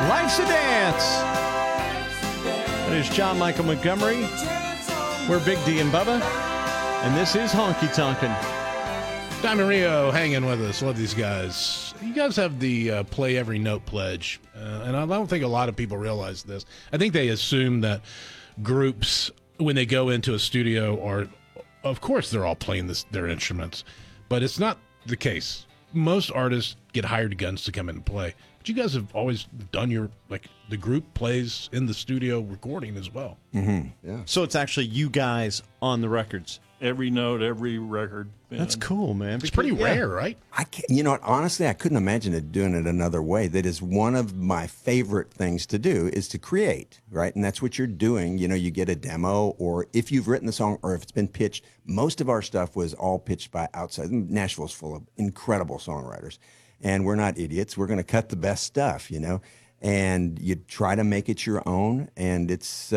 Life's a Dance. That is John Michael Montgomery. We're Big D and Bubba, and this is Honky Tonkin'. Diamond Rio hanging with us. Love these guys. You guys have the play every note pledge, and I don't think a lot of people realize this. I think they assume that groups, when they go into a studio, are, of course, they're all playing their instruments, but it's not the case. Most artists get hired guns to come in and play. But you guys have always done the group plays in the studio recording as well. Mm-hmm. Yeah. So it's actually you guys on the records. Every note, every record. That's cool, man. It's pretty rare, right? You know what? Honestly, I couldn't imagine doing it another way. That is one of my favorite things to do, is to create, right? And that's what you're doing. You know, you get a demo, or if you've written the song, or if it's been pitched. Most of our stuff was all pitched by outside. Nashville's full of incredible songwriters, and we're not idiots. We're going to cut the best stuff, you know, and you try to make it your own. And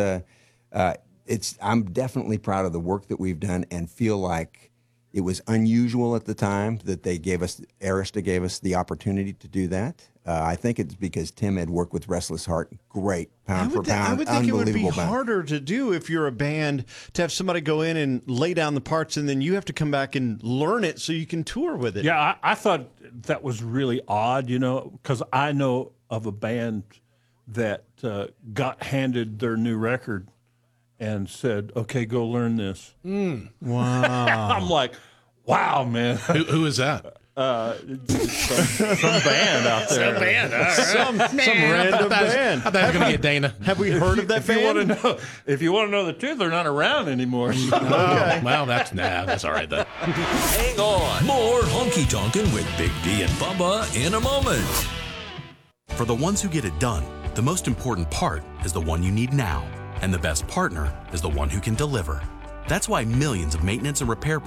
I'm definitely proud of the work that we've done, and feel like it was unusual at the time that Arista gave us the opportunity to do that. I think it's because Tim had worked with Restless Heart. Great, pound for pound, I would think it would be band. harder to do if you're a band, to have somebody go in and lay down the parts, and then you have to come back and learn it so you can tour with it. Yeah, I thought that was really odd, you know, because I know of a band that got handed their new record and said, "Okay, go learn this." Wow. I'm like, wow, man. Who is that? Some band out there. Some band. All right. Some random band. I thought I was going to get Dana. Have we heard of that band? If you want to know the truth, they're not around anymore. Okay. Well, that's all right then. Hang on. More Honky Tonkin' with Big D and Bubba in a moment. For the ones who get it done, the most important part is the one you need now. And the best partner is the one who can deliver. That's why millions of maintenance and repair